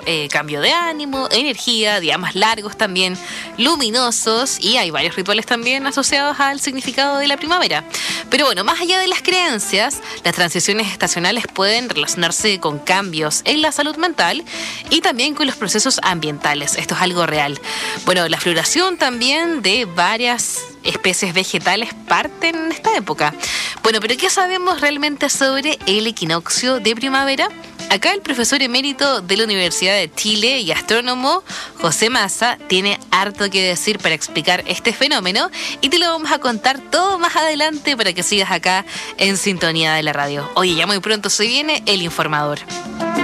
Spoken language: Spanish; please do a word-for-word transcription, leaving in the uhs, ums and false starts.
eh, cambio de ánimo, energía, días más largos también, luminosos, y hay varios rituales también asociados al significado de la primavera. Pero bueno, más allá de las creencias, las transiciones estacionales pueden relacionarse con cambios en la salud mental y también con los procesos ambientales. Esto es algo real. Bueno, la floración también de varias especies vegetales parten en esta época. Bueno, pero ¿qué sabemos realmente sobre el equinoccio de primavera? Acá el profesor emérito de la Universidad de Chile y astrónomo José Massa tiene harto que decir para explicar este fenómeno, y te lo vamos a contar todo más adelante para que sigas acá en sintonía de la radio. Oye, ya muy pronto se viene El Informador.